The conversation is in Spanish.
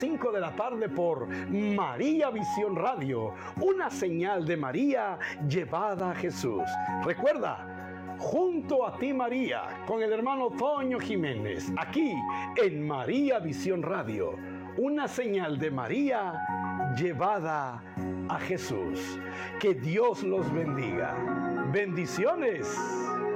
5 de la tarde por María Visión Radio, una señal de María llevada a Jesús. Recuerda, junto a ti María, con el hermano Toño Jiménez, aquí en María Visión Radio, una señal de María llevada a Jesús. Que Dios los bendiga. Bendiciones.